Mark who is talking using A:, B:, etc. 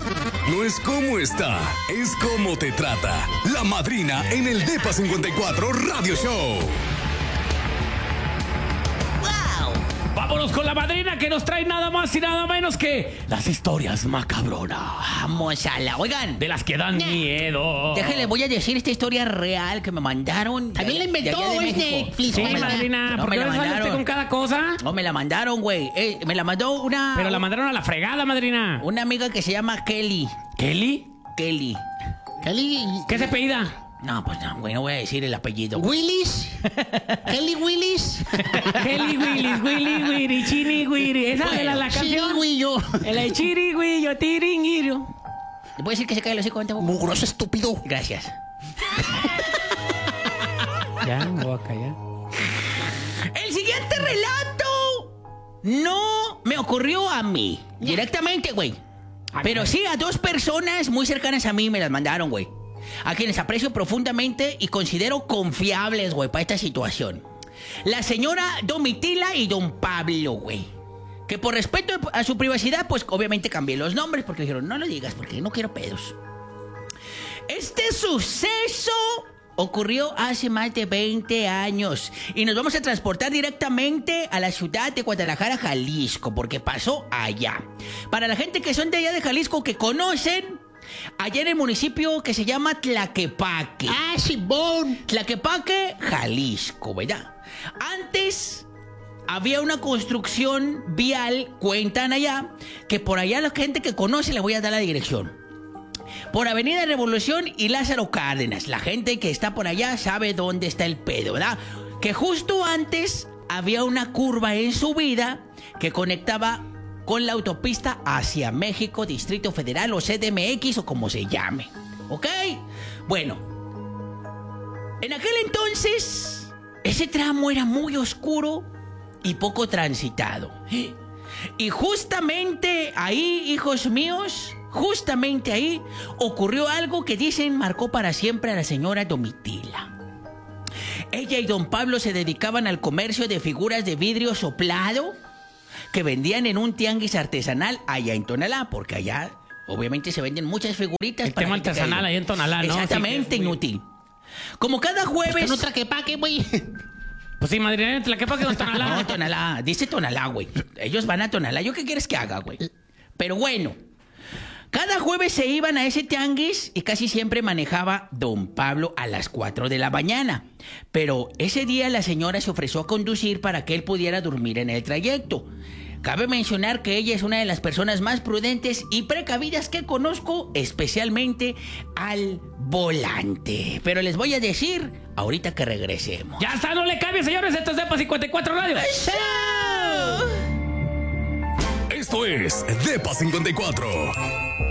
A: No es cómo está, es cómo te trata. La madrina en el DEPA 54 Radio Show.
B: Vámonos con la madrina que nos trae nada más y nada menos que las historias macabronas.
C: Vamos a la... Oigan,
B: De las que dan miedo.
C: déjenle, voy a decir esta historia real que me mandaron.
D: También la inventó,
C: de allá de
D: es
C: México.
D: Netflix,
B: Sí,
D: ¿verdad?
B: madrina,
C: No,
B: ¿por
C: me
B: qué
C: la
B: no sale usted
C: mandaron.
B: con cada cosa?
C: No, me la mandaron, güey. Me la mandó
B: Pero la mandaron a la fregada, madrina.
C: una amiga que se llama Kelly.
B: ¿Kelly?
C: Kelly.
D: Kelly...
B: ¿Qué se pedida?
C: No, pues no, güey, no voy a decir el apellido.
D: Willis. Kelly Willis.
B: Kelly Willis, Willy Willy, Chini Willy. Esa es la canción.
D: Chirigüillo.
B: El chirigüillo, tiringuiro.
C: ¿Le puedo decir que se cae el hocico?
D: Mugroso estúpido.
C: Gracias.
B: Ya, me voy a callar.
C: El siguiente relato no me ocurrió a mí. Directamente, güey. Pero sí a dos personas muy cercanas a mí me las mandaron, güey. A quienes aprecio profundamente y considero confiables, güey, para esta situación. La señora Domitila y don Pablo, güey. Que por respeto a su privacidad, pues obviamente cambié los nombres porque dijeron, no lo digas porque no quiero pedos. Este suceso ocurrió hace más de 20 años y nos vamos a transportar directamente a la ciudad de Guadalajara, Jalisco, porque pasó allá. Para la gente que son de allá de Jalisco, que conocen, allá en el municipio que se llama Tlaquepaque.
D: Ah, Simón.
C: Tlaquepaque, Jalisco, ¿verdad? Antes había una construcción vial, cuentan allá, que por allá la gente que conoce le voy a dar la dirección. Por Avenida Revolución y Lázaro Cárdenas. La gente que está por allá sabe dónde está el pedo, ¿verdad? Que justo antes había una curva en subida que conectaba con la autopista hacia México, Distrito Federal o CDMX o como se llame. ¿Ok? Bueno, en aquel entonces ese tramo era muy oscuro y poco transitado. Y justamente ahí, hijos míos, justamente ahí ocurrió algo que dicen marcó para siempre a la señora Domitila. Ella y don Pablo se dedicaban al comercio de figuras de vidrio soplado que vendían en un tianguis artesanal allá en Tonalá, porque allá obviamente se venden muchas figuritas.
B: El
C: para
B: tema
C: gente que
B: artesanal
C: ha ido.
B: ahí en Tonalá, ¿no?
C: Exactamente,
B: Sí, que es muy-
C: inútil. Como cada jueves...
D: Que no Tlaquepaque, güey.
B: Pues sí, madrina, en Tlaquepaque no están
C: No, Tonalá, dice Tonalá, güey. Ellos van a Tonalá. ¿Yo qué quieres que haga, güey? Pero bueno, cada jueves se iban a ese tianguis y casi siempre manejaba don Pablo a las 4 de la mañana. Pero ese día la señora se ofreció a conducir para que él pudiera dormir en el trayecto. Cabe mencionar que ella es una de las personas más prudentes y precavidas que conozco, especialmente al volante. Pero les voy a decir ahorita que regresemos.
B: Ya está, no le cambie, señores. Esto es DEPA 54 Radio.
A: Esto es DEPA 54.